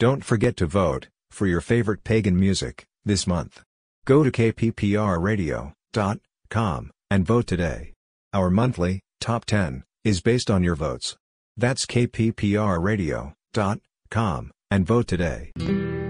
Don't forget to vote for your favorite pagan music this month. Go to kpprradio.com and vote today. Our monthly Top 10 is based on your votes. That's kpprradio.com and vote today.